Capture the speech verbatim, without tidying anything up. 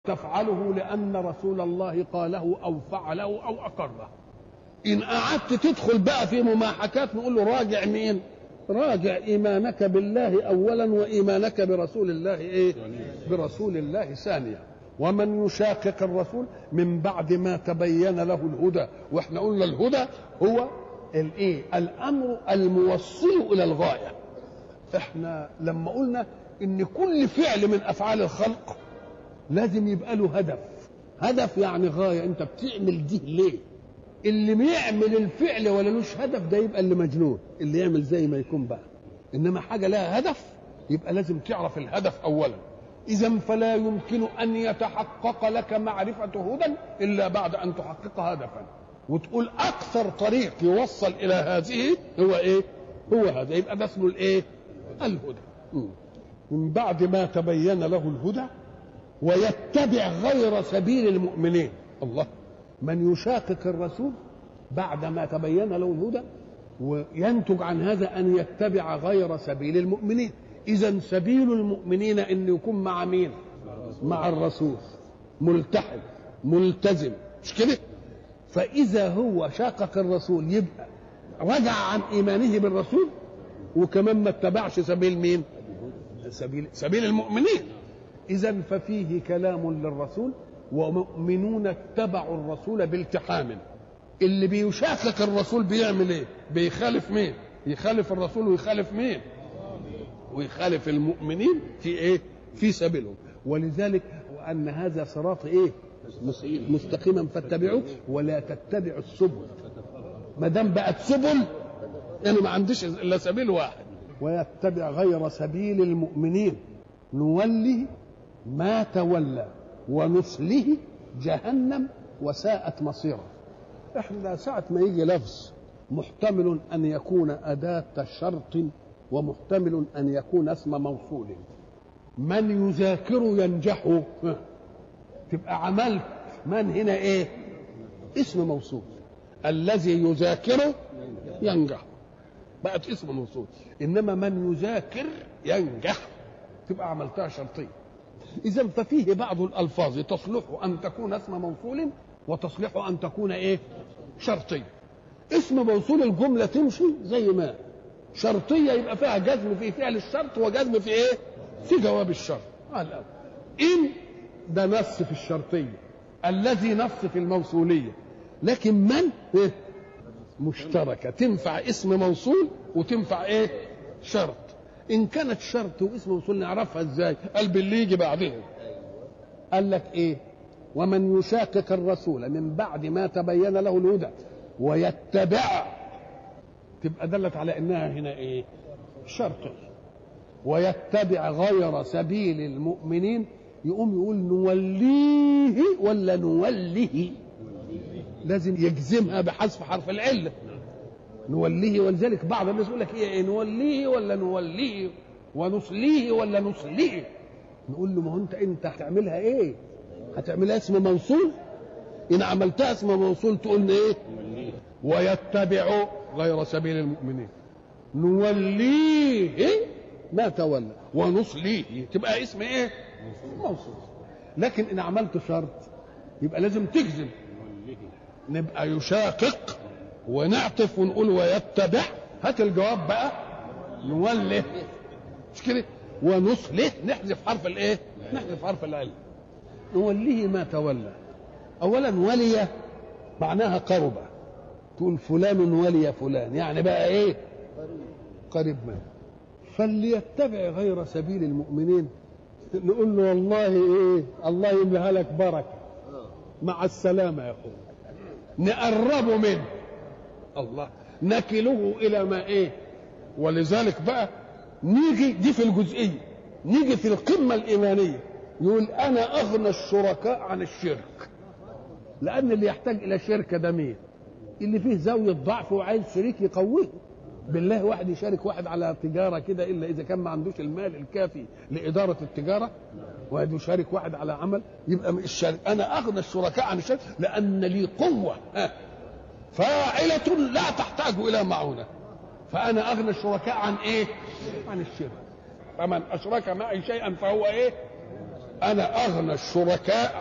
تفعله لأن رسول الله قاله أو فعله أو أقره. إن قعدت تدخل بقى في مماحكات نقول له راجع مين؟ راجع إيمانك بالله أولا وإيمانك برسول الله إيه؟ برسول الله ثانيا. ومن يشاقق الرسول من بعد ما تبين له الهدى، واحنا قلنا الهدى هو الايه؟ الامر الموصل الى الغايه. احنا لما قلنا ان كل فعل من افعال الخلق لازم يبقى له هدف. هدف يعني غايه، انت بتعمل دي ليه؟ اللي بيعمل الفعل ولا لوش هدف ده يبقى اللي مجنون، اللي يعمل زي ما يكون بقى. انما حاجه لها هدف يبقى لازم تعرف الهدف اولا. إذا فلا يمكن أن يتحقق لك معرفة هدى إلا بعد أن تحقق هدفا، وتقول أكثر طريق يوصل إلى هذه هو إيه؟ هو هذا. يبقى ده اسمه الإيه؟ الهدى. من بعد ما تبين له الهدى ويتبع غير سبيل المؤمنين. الله، من يشاقق الرسول بعد ما تبين له الهدى وينتج عن هذا أن يتبع غير سبيل المؤمنين. إذا سبيل المؤمنين إن يكون مع مين؟ مع الرسول، ملتحم ملتزم، مش كده؟ فإذا هو شاقق الرسول يبقى رجع عن إيمانه بالرسول، وكمان ما اتبعش سبيل مين؟ سبيل سبيل المؤمنين. إذا ففيه كلام للرسول، ومؤمنون اتبعوا الرسول بالتحام. اللي بيشاقق الرسول بيعمل إيه؟ بيخالف مين؟ يخالف الرسول ويخالف مين؟ ويخالف المؤمنين في ايه؟ في سبيلهم. ولذلك وان هذا صراط ايه؟ مستقيما فاتبعوه ولا تتبعوا السبل. ما دام بقت سبل يعني ما عنديش الا سبيل واحد. ويتبع غير سبيل المؤمنين نوله ما تولى ونصله جهنم وساءت مصيره. احنا ساعة ما يجي لفظ محتمل ان يكون اداة شرط ومحتمل أن يكون اسم موصول. من يذاكر ينجح، تبقى عملت من هنا إيه؟ اسم موصول. الذي يذاكر ينجح بقت اسم موصول. إنما من يذاكر ينجح تبقى عملتها شرطية. إذا ففيه بعض الألفاظ تصلح أن تكون اسم موصول وتصلح أن تكون إيه؟ شرطية. اسم موصول الجملة تمشي زي ما شرطية يبقى فيها جزم في فعل الشرط وجزم في ايه؟ في جواب الشرط. إن ده نص في الشرطية، الذي نص في الموصولية. لكن من إيه؟ مشتركة، تنفع اسم موصول وتنفع ايه؟ شرط. إن كانت شرط واسم موصول نعرفها ازاي؟ قال باللي يجي بعدين. قال لك ايه؟ ومن يشاقق الرسول من بعد ما تبين له الهدى ويتبع، تبقى دلت على انها هنا ايه؟ شرط. ويتبع غير سبيل المؤمنين، يقوم يقول نوليه ولا نوله؟ لازم يجزمها بحذف حرف العله. نوليه. ولذلك بعض الناس يقول لك ايه؟ نوليه ولا نوليه؟ ونصليه ولا نصليه؟ نقول له ما هو انت انت هتعملها ايه؟ هتعملها اسم موصول. ان عملتها اسم موصول تقول ايه؟ ويتبع غير سبيل المؤمنين نوليه ما تولى ونصليه، تبقى اسم ايه؟ موصول. لكن ان عملت شرط يبقى لازم تجزم. نبقى يشاقق ونعطف ونقول ويتبع. هات الجواب بقى. نوله، مش كده؟ ونصله نحذف حرف الايه؟ نحذف حرف العلم. نوليه ما تولى. اولا ولي معناها قربه، تقول فلان ولي فلان، يعني بقى ايه؟ قريب منه. فليتبع غير سبيل المؤمنين نقول له والله ايه؟ الله يملها لك بركه، مع السلامه يا اخويا. نقربه منه الله، نكله الى ما ايه؟ ولذلك بقى نيجي دي في الجزئيه، نيجي في القمه الايمانيه يقول انا اغنى الشركاء عن الشرك. لان اللي يحتاج الى شركه ده مين؟ اللي فيه زاويه ضعف وعايز شريك يقويه. بالله واحد يشارك واحد على تجاره كده الا اذا كان ما عندوش المال الكافي لاداره التجاره. واحد يشارك واحد على عمل، يبقى الشرك. انا اغنى الشركاء عن الشرك لان لي قوه فاعله لا تحتاج الى معونه. فانا اغنى الشركاء عن ايه؟ عن الشرك. فمن اشرك معي شيئا فهو ايه؟ انا اغنى الشركاء